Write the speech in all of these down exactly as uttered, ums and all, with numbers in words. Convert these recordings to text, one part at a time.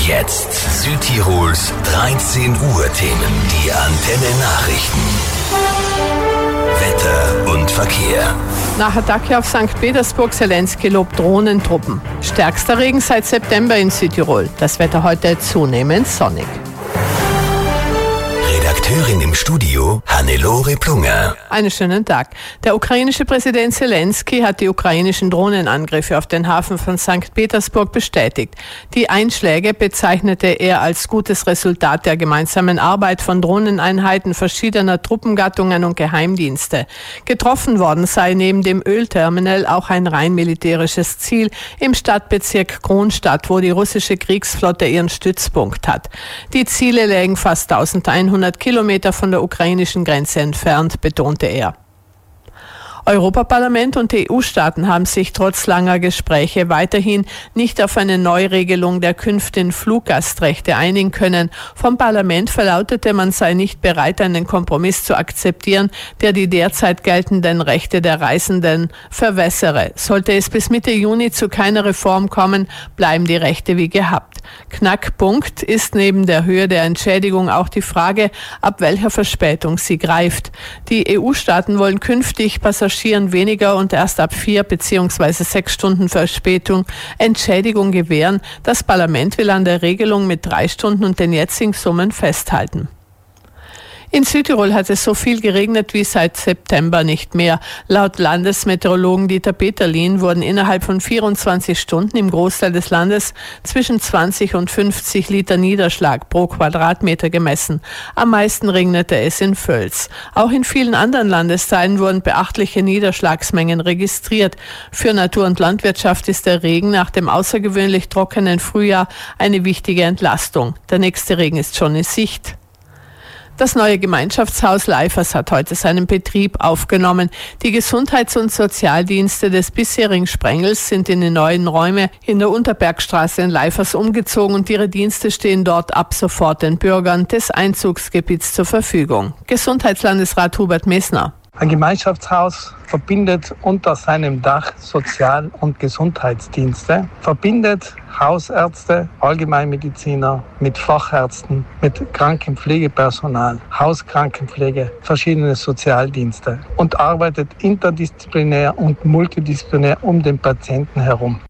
jetzt Südtirols dreizehn Uhr Themen. Die Antenne Nachrichten. Wetter und Verkehr. Nach Attacke auf Sankt Petersburg, Zelensky lobt Drohnentruppen. Stärkster Regen seit September in Südtirol. Das Wetter heute zunehmend sonnig. Redakteurin im Studio Hannelore Plunger. Einen schönen Tag. Der ukrainische Präsident Zelensky hat die ukrainischen Drohnenangriffe auf den Hafen von Sankt Petersburg bestätigt. Die Einschläge bezeichnete er als gutes Resultat der gemeinsamen Arbeit von Drohneneinheiten verschiedener Truppengattungen und Geheimdienste. Getroffen worden sei neben dem Ölterminal auch ein rein militärisches Ziel im Stadtbezirk Kronstadt, wo die russische Kriegsflotte ihren Stützpunkt hat. Die Ziele lägen fast eintausendeinhundert Kilometer von der ukrainischen Grenze entfernt, betonte er. Europaparlament und die E U-Staaten haben sich trotz langer Gespräche weiterhin nicht auf eine Neuregelung der künftigen Fluggastrechte einigen können. Vom Parlament verlautete, man sei nicht bereit, einen Kompromiss zu akzeptieren, der die derzeit geltenden Rechte der Reisenden verwässere. Sollte es bis Mitte Juni zu keiner Reform kommen, bleiben die Rechte wie gehabt. Knackpunkt ist neben der Höhe der Entschädigung auch die Frage, ab welcher Verspätung sie greift. Die E U-Staaten wollen künftig Passagieren weniger und erst ab vier bzw. sechs Stunden Verspätung Entschädigung gewähren. Das Parlament will an der Regelung mit drei Stunden und den jetzigen Summen festhalten. In Südtirol hat es so viel geregnet wie seit September nicht mehr. Laut Landesmeteorologen Dieter Peterlin wurden innerhalb von vierundzwanzig Stunden im Großteil des Landes zwischen zwanzig und fünfzig Liter Niederschlag pro Quadratmeter gemessen. Am meisten regnete es in Völs. Auch in vielen anderen Landesteilen wurden beachtliche Niederschlagsmengen registriert. Für Natur und Landwirtschaft ist der Regen nach dem außergewöhnlich trockenen Frühjahr eine wichtige Entlastung. Der nächste Regen ist schon in Sicht. Das neue Gemeinschaftshaus Leifers hat heute seinen Betrieb aufgenommen. Die Gesundheits- und Sozialdienste des bisherigen Sprengels sind in die neuen Räume in der Unterbergstraße in Leifers umgezogen und ihre Dienste stehen dort ab sofort den Bürgern des Einzugsgebiets zur Verfügung. Gesundheitslandesrat Hubert Messner. Ein Gemeinschaftshaus verbindet unter seinem Dach Sozial- und Gesundheitsdienste, verbindet Hausärzte, Allgemeinmediziner mit Fachärzten, mit Krankenpflegepersonal, Hauskrankenpflege, verschiedene Sozialdienste und arbeitet interdisziplinär und multidisziplinär um den Patienten herum.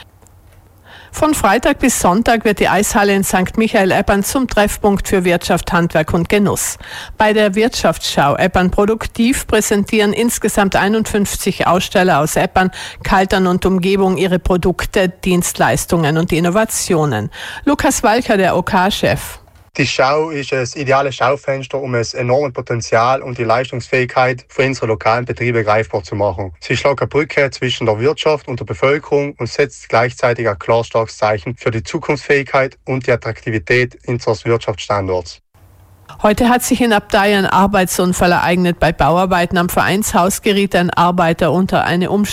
Von Freitag bis Sonntag wird die Eishalle in Sankt Michael-Eppern zum Treffpunkt für Wirtschaft, Handwerk und Genuss. Bei der Wirtschaftsschau Eppern Produktiv präsentieren insgesamt einundfünfzig Aussteller aus Eppern, Kaltern und Umgebung ihre Produkte, Dienstleistungen und Innovationen. Lukas Walcher, der O K-Chef. Die Schau ist das ideale Schaufenster, um das enorme Potenzial und die Leistungsfähigkeit für unsere lokalen Betriebe greifbar zu machen. Sie schlägt eine Brücke zwischen der Wirtschaft und der Bevölkerung und setzt gleichzeitig ein klar starkes Zeichen für die Zukunftsfähigkeit und die Attraktivität unseres Wirtschaftsstandorts. Heute hat sich in Abtei ein Arbeitsunfall ereignet. Bei Bauarbeiten am Vereinshaus geriet ein Arbeiter unter eine Umstellung.